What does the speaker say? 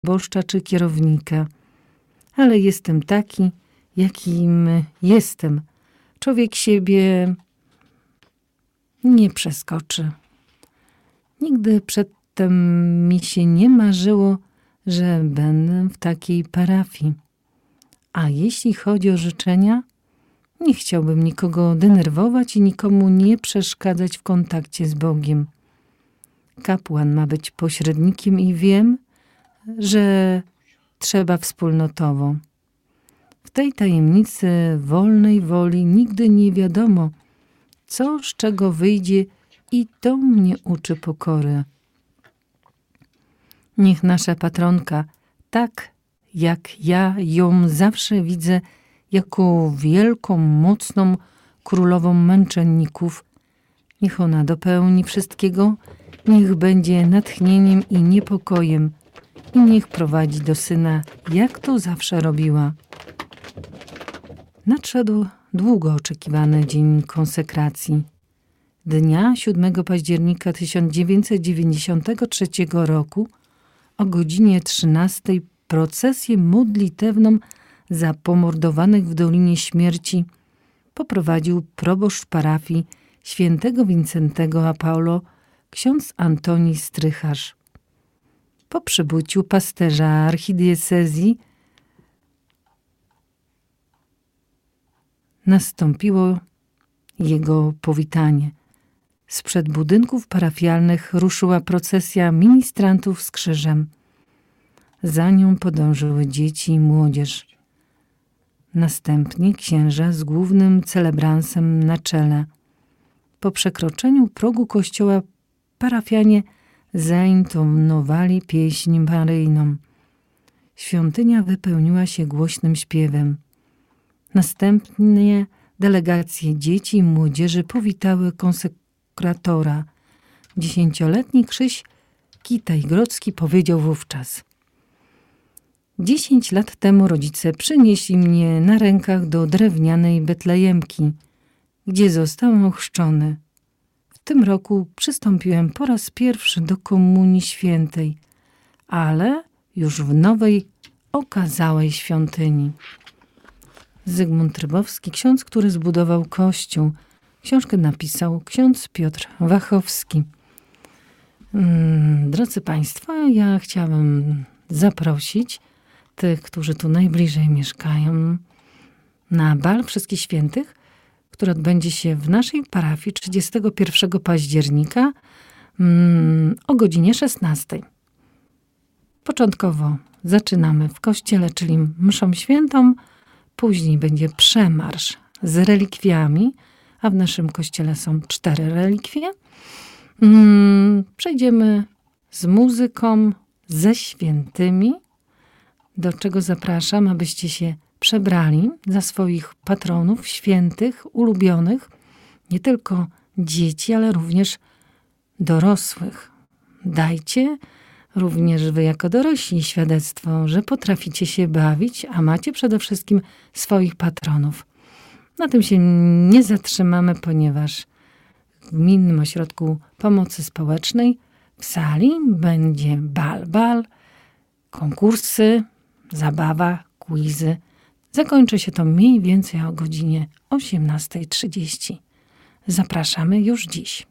proboszcza czy kierownika. Ale jestem taki, jakim jestem. Człowiek siebie nie przeskoczy. Nigdy przedtem mi się nie marzyło, że będę w takiej parafii. A jeśli chodzi o życzenia, nie chciałbym nikogo denerwować i nikomu nie przeszkadzać w kontakcie z Bogiem. Kapłan ma być pośrednikiem i wiem, że trzeba wspólnotowo. W tej tajemnicy wolnej woli nigdy nie wiadomo, co z czego wyjdzie, i to mnie uczy pokory. Niech nasza patronka, tak jak ja ją zawsze widzę, jako wielką, mocną królową męczenników, niech ona dopełni wszystkiego, niech będzie natchnieniem i niepokojem i niech prowadzi do Syna, jak to zawsze robiła. Nadszedł długo oczekiwany dzień konsekracji. Dnia 7 października 1993 roku o godzinie 13 procesję modlitewną za pomordowanych w Dolinie Śmierci poprowadził proboszcz parafii świętego Wincentego a Paulo, ksiądz Antoni Strycharz. Po przybyciu pasterza archidiecezji nastąpiło jego powitanie. Sprzed budynków parafialnych ruszyła procesja ministrantów z krzyżem. Za nią podążyły dzieci i młodzież. Następnie księża z głównym celebransem na czele. Po przekroczeniu progu kościoła parafianie zaintonowali pieśń maryjną. Świątynia wypełniła się głośnym śpiewem. Następnie delegacje dzieci i młodzieży powitały konsekratora. 10-letni Krzyś Kitaj-Grodzki powiedział wówczas: 10 lat temu rodzice przynieśli mnie na rękach do drewnianej betlejemki, gdzie zostałem ochrzczony. W tym roku przystąpiłem po raz pierwszy do Komunii Świętej, ale już w nowej, okazałej świątyni. Zygmunt Rybowski, ksiądz, który zbudował kościół. Książkę napisał ksiądz Piotr Wachowski. Drodzy Państwo, ja chciałabym zaprosić tych, którzy tu najbliżej mieszkają, na bal Wszystkich Świętych, który odbędzie się w naszej parafii 31 października o godzinie 16. Początkowo zaczynamy w kościele, czyli mszą świętą, później będzie przemarsz z relikwiami, a w naszym kościele są 4 relikwie. Przejdziemy z muzyką, ze świętymi, do czego zapraszam, abyście się przebrali za swoich patronów świętych, ulubionych, nie tylko dzieci, ale również dorosłych. Dajcie również wy jako dorośli świadectwo, że potraficie się bawić, a macie przede wszystkim swoich patronów. Na tym się nie zatrzymamy, ponieważ w Gminnym Ośrodku Pomocy Społecznej w sali będzie bal, konkursy, zabawa, quizy. Zakończy się to mniej więcej o godzinie 18:30. Zapraszamy już dziś.